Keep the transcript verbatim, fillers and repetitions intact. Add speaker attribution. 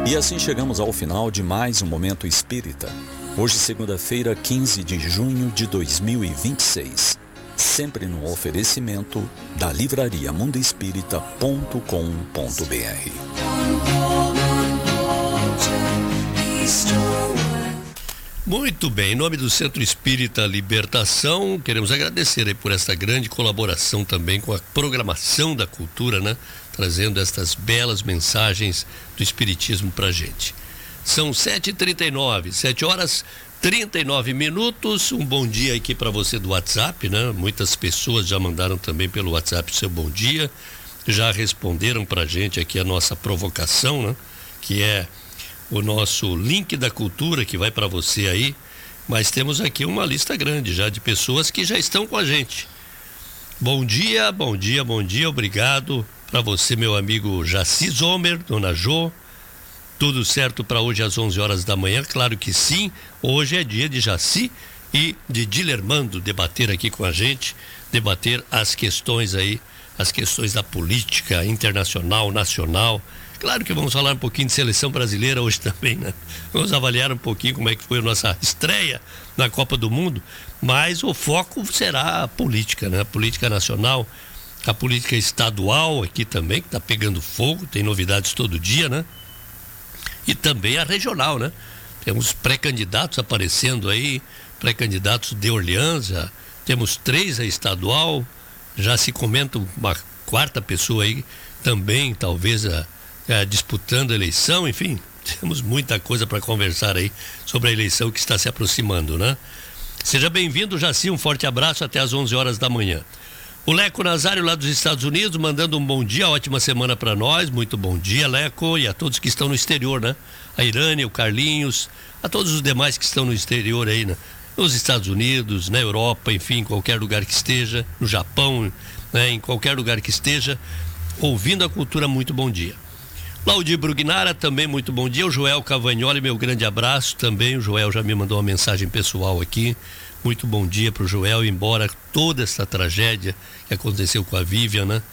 Speaker 1: E assim chegamos ao final de mais um Momento Espírita. Hoje, segunda-feira, quinze de junho de dois mil e vinte e seis. Sempre no oferecimento da livraria mundo espírita ponto com ponto br.
Speaker 2: Muito bem, em nome do Centro Espírita Libertação, queremos agradecer aí por essa grande colaboração também com a programação da cultura, né? Trazendo estas belas mensagens do Espiritismo pra gente. São sete e trinta e nove, sete horas trinta e nove minutos. Um bom dia aqui para você do WhatsApp, né? Muitas pessoas já mandaram também pelo WhatsApp o seu bom dia, já responderam pra gente aqui a nossa provocação, né? Que é o nosso link da cultura que vai para você aí, mas temos aqui uma lista grande já de pessoas que já estão com a gente. Bom dia, bom dia, bom dia, obrigado para você, meu amigo Jaci Zomer, Dona Jô. Tudo certo para hoje às onze horas da manhã? Claro que sim. Hoje é dia de Jaci e de Dilermando debater aqui com a gente, debater as questões aí, as questões da política internacional, nacional. Claro que vamos falar um pouquinho de seleção brasileira hoje também, né? Vamos avaliar um pouquinho como é que foi a nossa estreia na Copa do Mundo, mas o foco será a política, né? A política nacional, a política estadual aqui também, que está pegando fogo, tem novidades todo dia, né? E também a regional, né? Temos pré-candidatos aparecendo aí, pré-candidatos de Orleans, já temos três a estadual, já se comenta uma quarta pessoa aí também, talvez a É, disputando a eleição, enfim, temos muita coisa para conversar aí sobre a eleição que está se aproximando, né? Seja bem-vindo, Jaci, um forte abraço até às onze horas da manhã. O Leco Nazário lá dos Estados Unidos mandando um bom dia, ótima semana para nós, muito bom dia, Leco, e a todos que estão no exterior, né? A Irânia, o Carlinhos, a todos os demais que estão no exterior aí, né? Nos Estados Unidos, na Europa, enfim, em qualquer lugar que esteja, no Japão, né? Em qualquer lugar que esteja, ouvindo a cultura, muito bom dia. Claudio Brugnara, também muito bom dia. O Joel Cavagnoli, meu grande abraço também. O Joel já me mandou uma mensagem pessoal aqui. Muito bom dia para o Joel, embora toda essa tragédia que aconteceu com a Vivian, né?